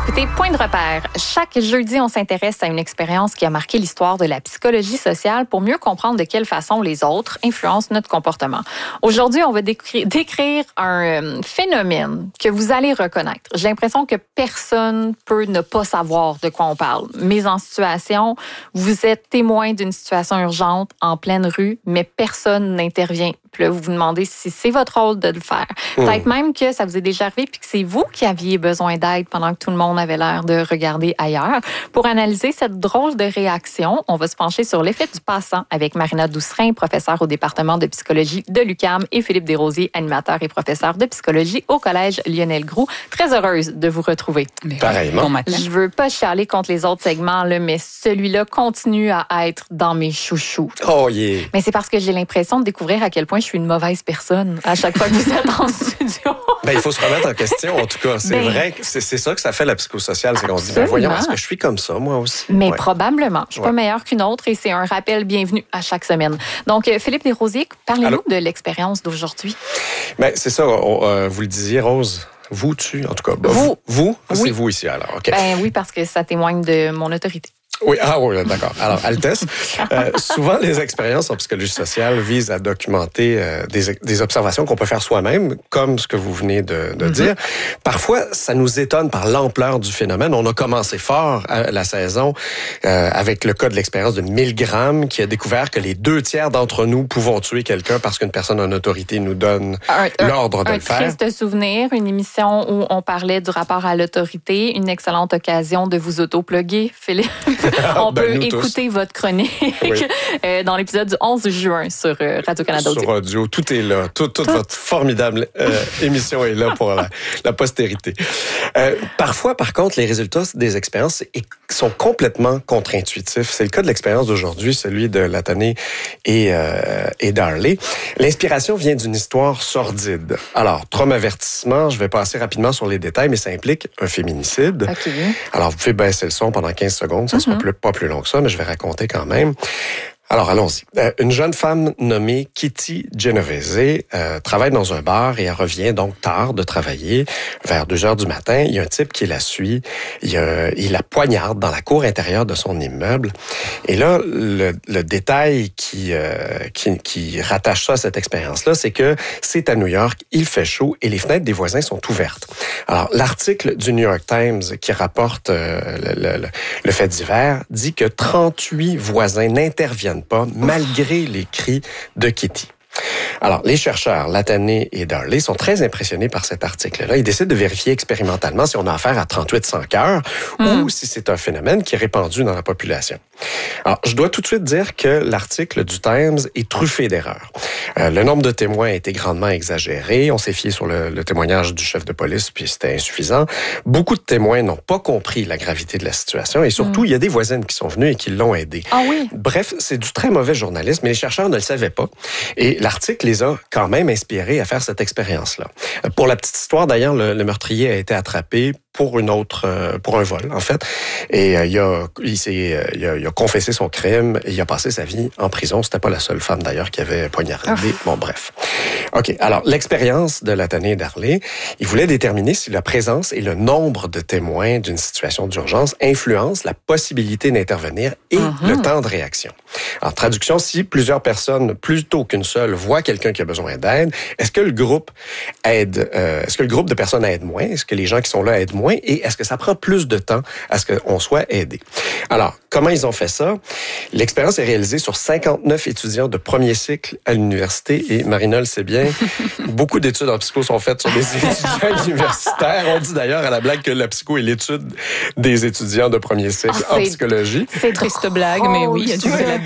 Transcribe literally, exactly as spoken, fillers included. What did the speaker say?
écoutez Point de repère. Chaque jeudi, on s'intéresse à une expérience qui a marqué l'histoire de la psychologie sociale pour mieux comprendre de quelle façon les autres influencent notre comportement. Aujourd'hui, on va décrire, décrire un euh, phénomène que vous allez reconnaître. J'ai l'impression que personne peut ne pas savoir de quoi on parle. Mise en situation, vous êtes témoin d'une situation urgente en pleine rue, mais personne n'intervient. Puis là, vous vous demandez si c'est votre rôle de le faire. Mmh. Peut-être même que ça vous est déjà arrivé puis que c'est vous qui aviez besoin d'aide pendant que tout le monde avait l'air de regarder ailleurs. Pour analyser cette drôle de réaction, on va se pencher sur l'effet du passant avec Marina Doucerin, professeure au département de psychologie de l'U Q A M, et Philippe Desrosiers, animateur et professeur de psychologie au Collège Lionel Groulx. Très heureuse de vous retrouver. Pareillement. Je veux pas chialer contre les autres segments, là, mais celui-là continue à être dans mes chouchous. Oh yeah! Mais c'est parce que j'ai l'impression de découvrir à quel point je suis une mauvaise personne à chaque fois que vous êtes en studio. Ben, il faut se remettre en question, en tout cas. C'est ben, vrai que c'est, c'est ça que ça fait la psychosociale, c'est qu'on se dit, ben voyons, est-ce que je suis comme ça, moi aussi? Mais ouais. probablement. Je suis ouais. pas meilleure qu'une autre et c'est un rappel bienvenu à chaque semaine. Donc, Philippe Desrosiers, parlez-nous Allô? de l'expérience d'aujourd'hui. Ben, c'est ça, on, euh, vous le disiez, Rose. Vous, tu, en tout cas. Ben, vous? Vous? Oui. C'est vous ici, alors. OK. Ben oui, parce que ça témoigne de mon autorité. Oui, ah oui, d'accord. Alors, Altesse, euh, souvent les expériences en psychologie sociale visent à documenter euh, des, des observations qu'on peut faire soi-même, comme ce que vous venez de, de mm-hmm. dire. Parfois, ça nous étonne par l'ampleur du phénomène. On a commencé fort à la saison euh, avec le cas de l'expérience de Milgram, qui a découvert que les deux tiers d'entre nous pouvons tuer quelqu'un parce qu'une personne en autorité nous donne un, l'ordre un, de un le faire. Un triste souvenir, une émission où on parlait du rapport à l'autorité, une excellente occasion de vous auto-plugger, Philippe. On ben, peut écouter tous. votre chronique oui. euh, dans l'épisode du onze juin sur euh, Radio-Canada Audio. Sur Audio, tout est là. Tout, toute tout. votre formidable euh, émission est là pour la, la postérité. Euh, parfois, par contre, les résultats des expériences sont complètement contre-intuitifs. C'est le cas de l'expérience d'aujourd'hui, celui de Latané et, euh, et Darley. L'inspiration vient d'une histoire sordide. Alors, traumavertissement, je vais passer rapidement sur les détails, mais ça implique un féminicide. Okay. Alors, vous pouvez baisser le son pendant quinze secondes, ça ne sera plus, pas plus long que ça, mais je vais raconter quand même. Alors, allons-y. Euh, une jeune femme nommée Kitty Genovese euh, travaille dans un bar et elle revient donc tard de travailler, vers deux heures du matin. Il y a un type qui la suit, il, a, il la poignarde dans la cour intérieure de son immeuble. Et là, le, le détail qui, euh, qui, qui rattache ça à cette expérience-là, c'est que c'est à New York, il fait chaud et les fenêtres des voisins sont ouvertes. Alors, l'article du New York Times qui rapporte euh, le, le, le fait divers dit que trente-huit voisins n'interviennent pas, malgré les cris de Kitty. Alors, les chercheurs, Latané et Darley, sont très impressionnés par cet article-là. Ils décident de vérifier expérimentalement si on a affaire à trente-huit sans cœur mm. ou si c'est un phénomène qui est répandu dans la population. Alors, je dois tout de suite dire que l'article du Times est truffé d'erreurs. Euh, le nombre de témoins a été grandement exagéré. On s'est fié sur le, le témoignage du chef de police, puis c'était insuffisant. Beaucoup de témoins n'ont pas compris la gravité de la situation et surtout, mm. il y a des voisines qui sont venues et qui l'ont aidé. Ah oui? Bref, c'est du très mauvais journalisme, mais les chercheurs ne le savaient pas. Et l'article les a quand même inspirés à faire cette expérience-là. Pour la petite histoire, d'ailleurs, le, le meurtrier a été attrapé pour une autre, euh, pour un vol, en fait. Et euh, il, a, il, s'est, euh, il, a, il a confessé son crime et il a passé sa vie en prison. C'était pas la seule femme, d'ailleurs, qui avait poignardé. Oh. Bon, bref. OK. Alors, l'expérience de Latané et Darley, il voulait déterminer si la présence et le nombre de témoins d'une situation d'urgence influencent la possibilité d'intervenir et uh-huh. le temps de réaction. En traduction, si plusieurs personnes, plutôt qu'une seule, voient quelqu'un qui a besoin d'aide, est-ce que le groupe aide, euh, est-ce que le groupe de personnes aide moins? Est-ce que les gens qui sont là aident moins? Et est-ce que ça prend plus de temps à ce qu'on soit aidé? Alors, comment ils ont fait ça? L'expérience est réalisée sur cinquante-neuf étudiants de premier cycle à l'université et Marina le sait bien, beaucoup d'études en psycho sont faites sur des étudiants universitaires. On dit d'ailleurs à la blague que la psycho est l'étude des étudiants de premier cycle oh, en psychologie. C'est triste blague, mais oui, il y a du